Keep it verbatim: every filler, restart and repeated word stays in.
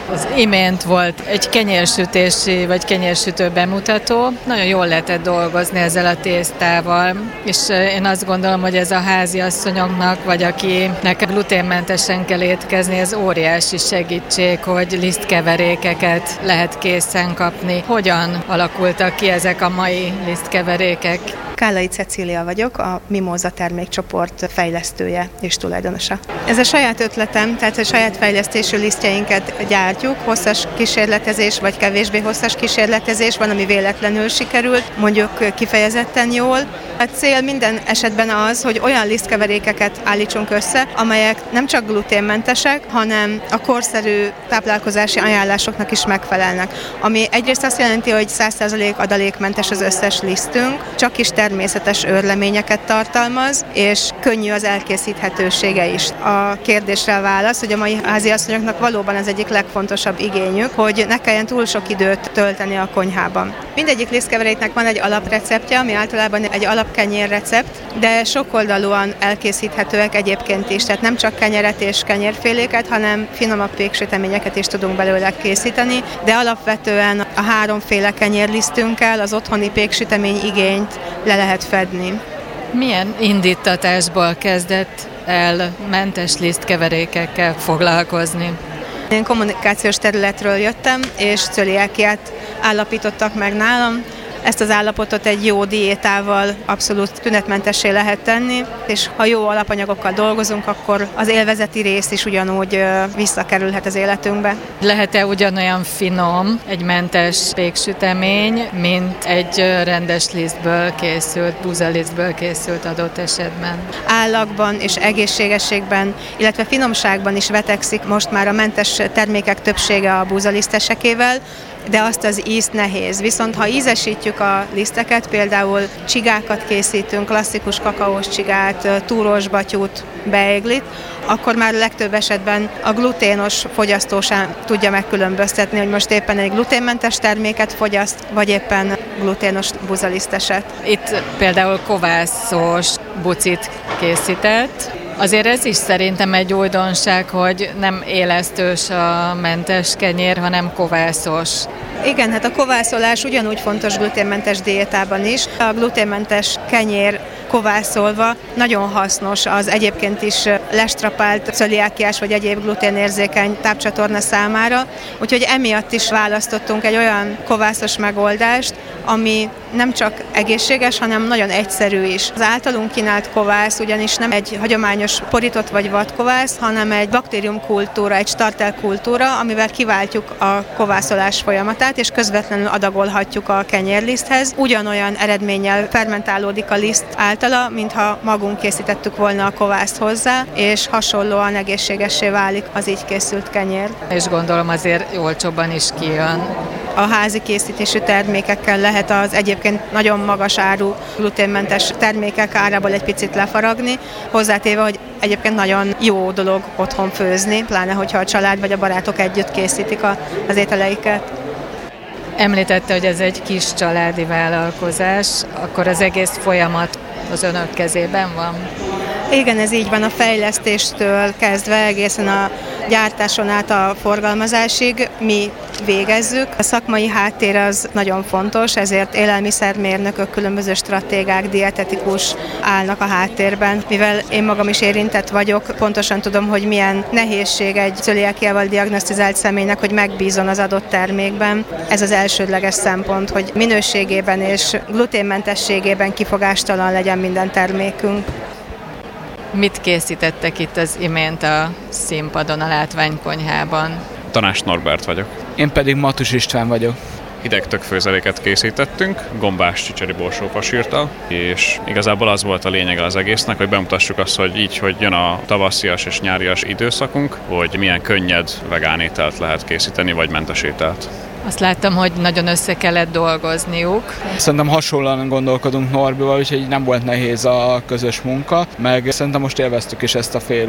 Az imént volt egy kenyérsütési vagy kenyérsütő bemutató. Nagyon jól lehetett dolgozni ezzel a tésztával, és én azt gondolom, hogy ez a háziasszonyoknak, vagy akinek gluténmentesen kell étkezni, ez óriási segítség, hogy lisztkeverékeket lehet készen kapni. Hogyan alakultak ki ezek a mai lisztkeverékek? Kállai Cecília vagyok, a Mimóza termékcsoport fejlesztője és tulajdonosa. Ez a saját ötletem, tehát a saját fejlesztésű lisztjeinket gyártjuk, hosszas kísérletezés vagy kevésbé hosszas kísérletezés, van, ami véletlenül sikerült, mondjuk kifejezetten jól. A cél minden esetben az, hogy olyan lisztkeverékeket állítsunk össze, amelyek nem csak gluténmentesek, hanem a korszerű táplálkozási ajánlásoknak is megfelelnek. Ami egyrészt azt jelenti, hogy száz százalék adalékmentes az összes lisztünk, csak is természetes őrleményeket tartalmaz, és könnyű az elkészíthetősége is. A kérdésre a válasz, hogy a mai háziasszonyoknak valóban az egyik legfontosabb igényük, hogy ne kelljen túl sok időt tölteni a konyhában. Mindegyik lisztkeveréknek van egy alapreceptje, ami általában egy alapkenyér recept, de sokoldalúan elkészíthetőek egyébként is, tehát nem csak kenyeret és kenyérféléket, hanem finomabb péksüteményeket is tudunk belőle készíteni, de alapvetően a háromféle kenyérlisztünkkel az otthoni péksütemény igényt le lehet fedni. Milyen indítatásból kezdett el mentes lisztkeverékekkel foglalkozni? Én kommunikációs területről jöttem, és cöliákiát állapítottak meg nálam. Ezt az állapotot egy jó diétával abszolút tünetmentessé lehet tenni, és ha jó alapanyagokkal dolgozunk, akkor az élvezeti rész is ugyanúgy visszakerülhet az életünkbe. Lehet-e ugyanolyan finom egy mentes péksütemény, mint egy rendes lisztből készült, búzalisztből készült adott esetben? Állagban és egészségességben, illetve finomságban is vetekszik most már a mentes termékek többsége a búzalisztesekével, de azt az ízt nehéz. Viszont ha ízesítjük a liszteket, például csigákat készítünk, klasszikus kakaós csigát, túros batyút, beiglit, akkor már a legtöbb esetben a gluténos fogyasztó sem tudja megkülönböztetni, hogy most éppen egy gluténmentes terméket fogyaszt, vagy éppen gluténos búzaliszteset. Itt például kovászos bucit készített. Azért ez is szerintem egy újdonság, hogy nem élesztős a mentes kenyér, hanem kovászos. Igen, hát a kovászolás ugyanúgy fontos gluténmentes diétában is. A gluténmentes kenyér kovászolva nagyon hasznos az egyébként is lestrapált cöliákiás vagy egyéb gluténérzékeny tápcsatorna számára, úgyhogy emiatt is választottunk egy olyan kovászos megoldást, ami nem csak egészséges, hanem nagyon egyszerű is. Az általunk kínált kovász ugyanis nem egy hagyományos porított vagy vadkovász, hanem egy baktériumkultúra, egy startelkultúra, amivel kiváltjuk a kovászolás folyamatát, és közvetlenül adagolhatjuk a kenyérliszthez. Ugyanolyan eredménnyel fermentálódik a liszt általa, mintha magunk készítettük volna a kovászt hozzá, és hasonlóan egészségessé válik az így készült kenyér. És gondolom azért olcsóbban is kijön. A házi készítésű termékekkel lehet az egyébként nagyon magas áru gluténmentes termékek árából egy picit lefaragni, hozzátéve, hogy egyébként nagyon jó dolog otthon főzni, pláne hogyha a család vagy a barátok együtt készítik az ételeiket. Említette, hogy ez egy kis családi vállalkozás, akkor az egész folyamat az önök kezében van? Igen, ez így van, a fejlesztéstől kezdve egészen a gyártáson át a forgalmazásig mi végezzük. A szakmai háttér az nagyon fontos, ezért élelmiszermérnökök, különböző stratégák, dietetikus állnak a háttérben. Mivel én magam is érintett vagyok, pontosan tudom, hogy milyen nehézség egy cöliákiával diagnosztizált személynek, hogy megbízon az adott termékben. Ez az elsődleges szempont, hogy minőségében és gluténmentességében kifogástalan legyen minden termékünk. Mit készítettek itt az imént a színpadon, a látványkonyhában? Tanás Norbert vagyok. Én pedig Matus István vagyok. Hideg tökfőzeléket készítettünk, gombás csicseri borsófasírttal, és igazából az volt a lényege az egésznek, hogy bemutassuk azt, hogy így, hogy jön a tavaszias és nyárias időszakunk, hogy milyen könnyed vegán ételt lehet készíteni, vagy mentes ételt. Azt láttam, hogy nagyon össze kellett dolgozniuk. Szerintem hasonlóan gondolkodunk Norbival, úgyhogy nem volt nehéz a közös munka, meg szerintem most élveztük is ezt a fél